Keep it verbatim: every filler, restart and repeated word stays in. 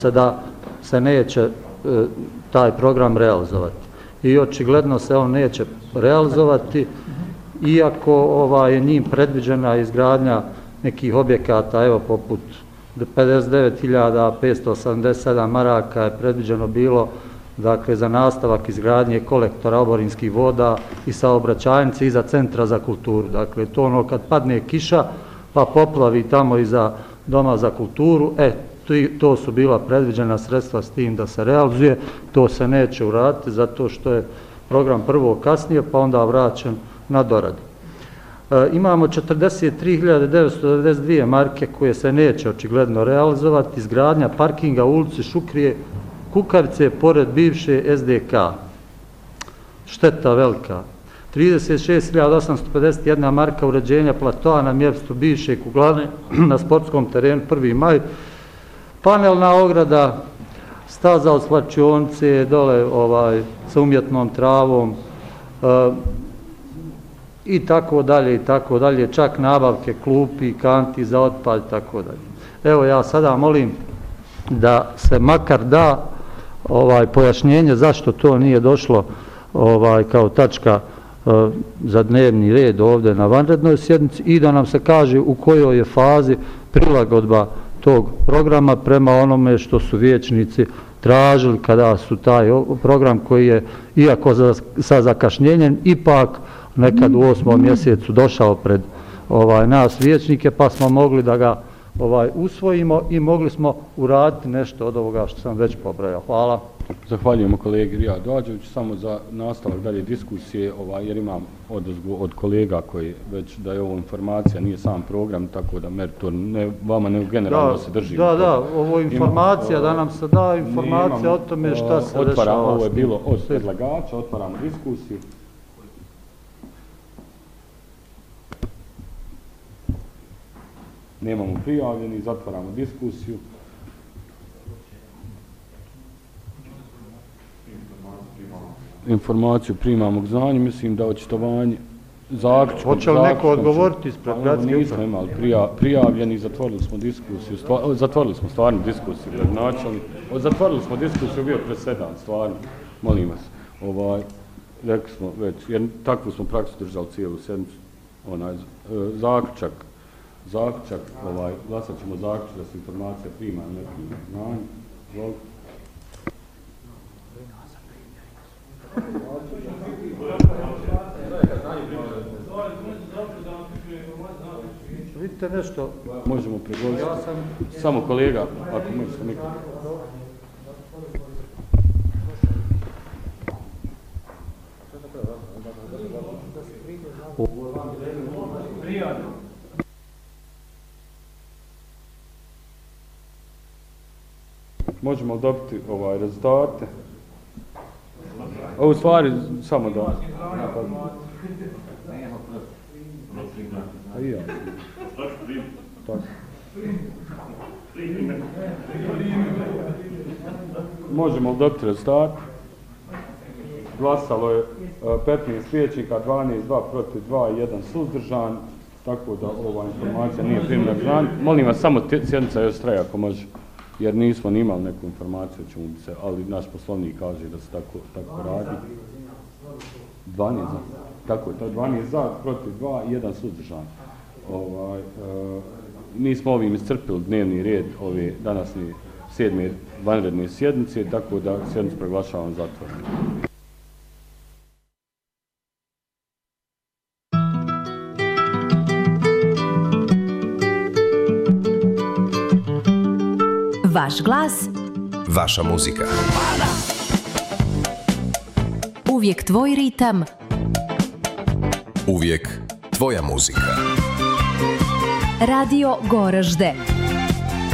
da se neće e, taj program realizovati. I očigledno se on neće realizovati, iako ovaj, je njim predviđena izgradnja nekih objekata, evo poput pedeset devet hiljada petsto osamdeset sedam maraka je predviđeno bilo dakle, za nastavak izgradnje kolektora oborinskih voda i saobraćajnice iza centra za kulturu. Dakle, to ono kad padne kiša pa poplavi tamo iza doma za kulturu, e, to su bila predviđena sredstva s tim da se realizuje, to se neće uraditi zato što je program prvo kasnije pa onda vraćen na doradu. E, imamo četrdeset tri hiljade devetsto devedeset dvije marke koje se neće očigledno realizovati, izgradnja parkinga u ulici Šukrije Kukavice pored bivše S D K. Šteta velika. trideset šest hiljada osamsto pedeset jedna marka uređenja platoa na mjestu bivše kuglane na sportskom terenu prvi maj. Panelna ograda, staza od svlačionice, dole ovaj, sa umjetnom travom e, i tako dalje i tako dalje, čak nabavke klupi, kanti za otpad i tako dalje. Evo ja sada molim da se makar da ovaj pojašnjenje zašto to nije došlo ovaj kao tačka uh, za dnevni red ovdje na vanrednoj sjednici i da nam se kaže u kojoj je fazi prilagodba tog programa prema onome što su vijećnici tražili kada su taj program koji je, iako za, sa zakašnjenjem, ipak nekad u osmom mjesecu došao pred ovaj nas vijećnike, pa smo mogli da ga ovaj usvojimo i mogli smo uraditi nešto od ovoga što sam već pobrojao. Hvala. Zahvaljujemo kolegi Rijadu Ađeviću, samo za nastavak dalje diskusije, ovaj, jer imam odozvu od kolega koji već da je ovo informacija, nije sam program, tako da meritor ne vama ne generalno da, se drži. Da, da, ovo je informacija, Ima, da nam se da informacija imam, o tome šta se otvaram, dešava. Ovo je bilo od predlagača, otvaramo diskusiju. Nemamo prijavljeni, zatvaramo diskusiju. Informaciju primamo k znanju, mislim da očitovanje zaključkom... Hoće li neko odgovoriti ispred gradske uprave? Nismo imali prija, prijavljeni, zatvorili smo diskusiju, stva, zatvorili smo stvarno diskusiju, načelni, zatvorili smo diskusiju, bio presedan, stvarno, molim vas, ovaj, rekli smo već, jer takvu smo praksu držali cijelu sjednicu, onaj, zaključak, zaključak, ovaj, glasat ćemo zaključak da se informacija prima na nekim znanju, izvolite. Vidite nešto? Možemo predložiti. Ja sam... Samo kolega, ako može se nikad. Možemo dobiti ovaj rezultate. U stvari, samo da... A i ja. Tako. Možemo dobiti rezultat. Glasalo je petnaest vijećnika, dvanaest, dva protiv dva, jedan suzdržan. Tako da ova informacija nije primljena k znanju. Molim vas, samo sjednica još traje ako može. Jer nismo ni imali neku informaciju, ćemo bi se, ali naš poslovnik kaže da se tako, tako radi. dvanaest za. Tako je, to je dvanaest za, protiv dva i jedan suzdržan. Ovaj, e, mi smo ovim iscrpili dnevni red ove današnje sedme vanredne sjednice, tako da sjednicu proglašavam zatvorenom. Vaš glas, vaša muzika. Uvijek tvoj ritam. Uvijek tvoja muzika. Radio Goražde.